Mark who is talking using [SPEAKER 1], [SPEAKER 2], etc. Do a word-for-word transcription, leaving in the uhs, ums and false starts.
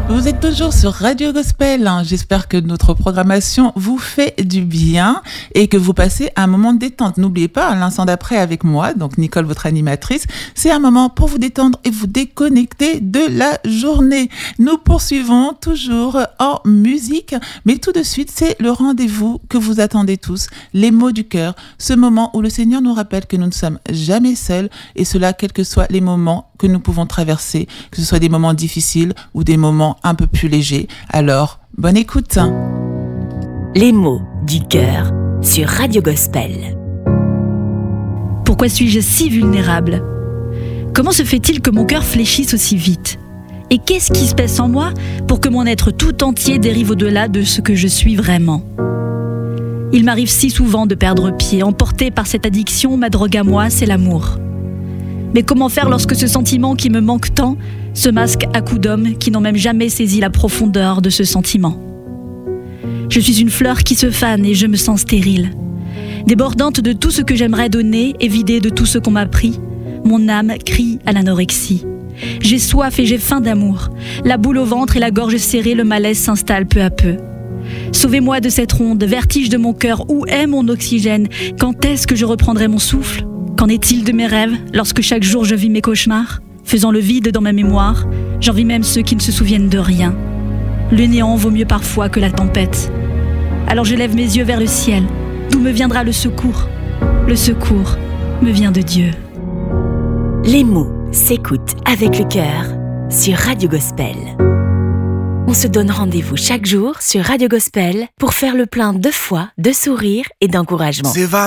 [SPEAKER 1] Vous êtes toujours sur Radio Gospel. J'espère que notre programmation vous fait du bien et que vous passez un moment de détente. N'oubliez pas, à l'instant d'après avec moi, donc Nicole, votre animatrice, c'est un moment pour vous détendre et vous déconnecter de la journée. Nous poursuivons toujours en musique, mais tout de suite, c'est le rendez-vous que vous attendez tous, les mots du cœur, ce moment où le Seigneur nous rappelle que nous ne sommes jamais seuls et cela, quels que soient les moments que nous pouvons traverser, que ce soit des moments difficiles ou des moments un peu plus léger. Alors, bonne écoute.
[SPEAKER 2] Les mots du cœur sur Radio Gospel.
[SPEAKER 3] Pourquoi suis-je si vulnérable ? Comment se fait-il que mon cœur fléchisse aussi vite ? Et qu'est-ce qui se passe en moi pour que mon être tout entier dérive au-delà de ce que je suis vraiment ? Il m'arrive si souvent de perdre pied, emporté par cette addiction, ma drogue à moi, c'est l'amour. Mais comment faire lorsque ce sentiment qui me manque tant se masque à coups d'hommes qui n'ont même jamais saisi la profondeur de ce sentiment ? Je suis une fleur qui se fane et je me sens stérile. Débordante de tout ce que j'aimerais donner et vidée de tout ce qu'on m'a pris, mon âme crie à l'anorexie. J'ai soif et j'ai faim d'amour. La boule au ventre et la gorge serrée, le malaise s'installe peu à peu. Sauvez-moi de cette ronde, vertige de mon cœur. Où est mon oxygène ? Quand est-ce que je reprendrai mon souffle ? Qu'en est-il de mes rêves, lorsque chaque jour je vis mes cauchemars ? Faisant le vide dans ma mémoire, j'envie même ceux qui ne se souviennent de rien. Le néant vaut mieux parfois que la tempête. Alors je lève mes yeux vers le ciel, d'où me viendra le secours. Le secours me vient de Dieu.
[SPEAKER 2] Les mots s'écoutent avec le cœur sur Radio Gospel. On se donne rendez-vous chaque jour sur Radio Gospel pour faire le plein de foi, de sourire et d'encouragement.